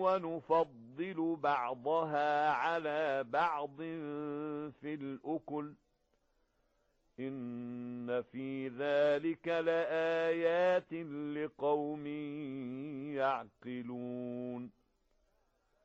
ونفضل بعضها على بعض في الأكل إن في ذلك لآيات لقوم يعقلون